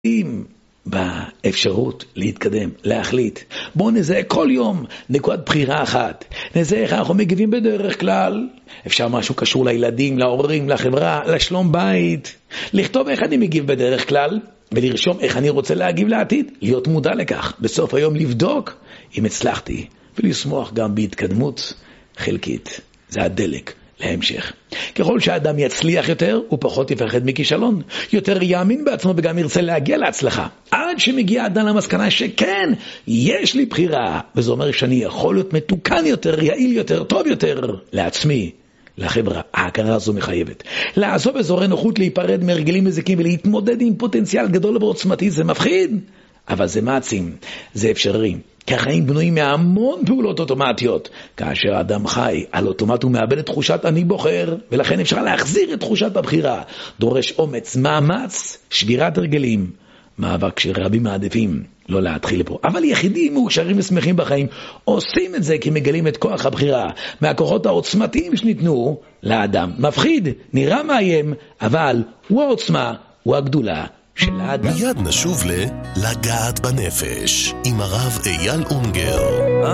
אם באפשרות להתקדם, להחליט, בואו נזהה כל יום נקודת בחירה אחת, נזהה איך אנחנו מגיבים בדרך כלל, אפשר משהו קשור לילדים, להורים, לחברה, לשלום בית, לכתוב איך אני מגיב בדרך כלל, ולרשום איך אני רוצה להגיב לעתיד, להיות מודע לכך, בסוף היום לבדוק אם הצלחתי, ולשמוח גם בהתקדמות חלקית, זה הדלק להמשך. ככל שהאדם יצליח יותר, הוא פחות יפחד מכישלון, יותר יאמין בעצמו וגם ירצה להגיע להצלחה. עד שמגיע האדם למסקנה שכן, יש לי בחירה, וזה אומר שאני יכול להיות מתוקן יותר, יעיל יותר, טוב יותר, לעצמי, לחברה. ההכרה הזו מחייבת. לעזוב אזורי נוחות, להיפרד מהרגלים מזיקים ולהתמודד עם פוטנציאל גדול ועוצמתי, זה מפחיד, אבל זה מעצים, זה אפשרי. כי החיים בנויים מהמון פעולות אוטומטיות. כאשר האדם חי על אוטומט הוא מאבד את תחושת אני בוחר, ולכן אפשר להחזיר את תחושת הבחירה. דורש אומץ, מאמץ, שבירת הרגלים, מאבק שרבים מעדיפים לא להתחיל פה. אבל יחידים מאושרים ושמחים בחיים עושים את זה כי מגלים את כוח הבחירה מהכוחות העוצמתיים שניתנו לאדם. מפחיד, נראה מאיים, אבל הוא העוצמה, הוא הגדולה של האדם. מיד נשוב לגעת בנפש עם הרב אייל אונגר.